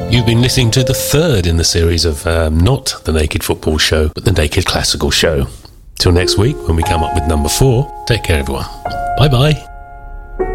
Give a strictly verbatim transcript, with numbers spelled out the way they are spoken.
You've been listening to the third in the series of um, not the Naked Football Show, but the Naked Classical Show. Till next week, when we come up with number four, take care, everyone. Bye-bye.